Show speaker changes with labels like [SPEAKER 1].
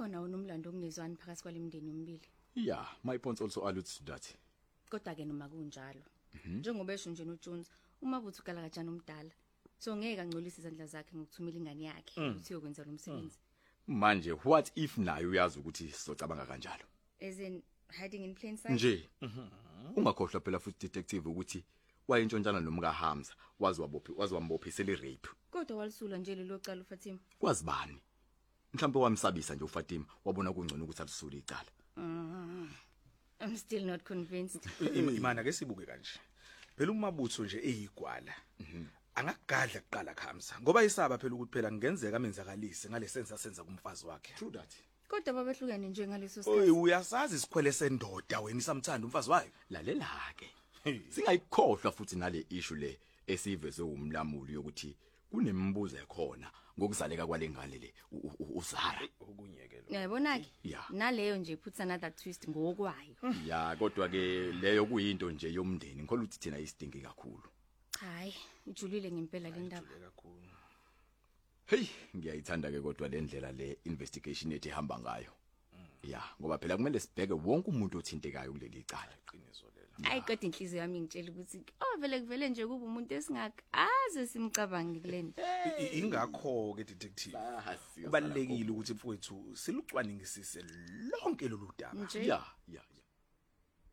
[SPEAKER 1] kukhona unomlando okunezwani phakathi kwalemndeni omibili.
[SPEAKER 2] Yeah, my points also alludes to that.
[SPEAKER 1] Kodwa ke noma kunjalo. Njengoba esho nje noJones, uma buthi ukala kanjani omdala. So ngeke angcolise izandla zakhe ngokuthumela ingane yakhe ukuthi yokwenza lo msebenzi.
[SPEAKER 2] Manje what if naye uyazi ukuthi sizocabanga kanjalo?
[SPEAKER 1] As in hiding in plain sight.
[SPEAKER 2] Nje. Ungakhohlwa phela futhi detective ukuthi wayintshontshana nomka Hamza wazwambophisela rape.
[SPEAKER 1] Kodwa walisula nje lelo cala uFatima.
[SPEAKER 2] Kwazi bani? Mhlawumbe wamsabisa nje uFatima wabona kungcono ukuthi alisule icala.
[SPEAKER 1] I'm still not convinced.
[SPEAKER 3] Imana ke sibuke kanje. Phela umabutho nje eyigwala. Angagadla kuqala Hamza ngoba isaba phela ukuthi phela ngenzeka amenzakalise ngalesenza senza kumfazi wakhe.
[SPEAKER 2] True that.
[SPEAKER 1] Kodwa babehlukene nje ngaleso
[SPEAKER 3] Oy
[SPEAKER 1] sikhathi.
[SPEAKER 3] uyasazi isikhwele sendoda wena isamthanda umfazi wayo.
[SPEAKER 2] Lalela ke. Singayikhohlwa futhi nale issue le esiveze umlamuli yokuthi kunembuzo ekhona ngokuzaleka kwalengane le uZara.
[SPEAKER 3] Okunyekelo.
[SPEAKER 1] Uyabona ke?
[SPEAKER 2] Yeah.
[SPEAKER 1] Naleyo nje puts another twist ngokwayo.
[SPEAKER 2] Ya kodwa ke leyo kuyinto nje yomndeni ngikholwa ukuthi thina isidingi kakhulu.
[SPEAKER 1] Hayi, ijulile ngempela le ndaba.
[SPEAKER 3] Kakhulu.
[SPEAKER 2] Hey, ngiyayithanda ke kodwa le ndlela le investigation ethi ihamba ngayo. Ya, ngoba phela kumele sibheke wonke umuntu othintekayo kuleli icala.
[SPEAKER 3] Iqiniso lela.
[SPEAKER 1] Hayi kodwa inhliziyo yami ngitshela ukuthi vele kuvele nje kuba umuntu esingakaze simcabange kulena.
[SPEAKER 3] Ingakho ke detective. Kubalekile ukuthi mfowethu silucwaningisise lonke lolu daba.
[SPEAKER 2] Ya, ya.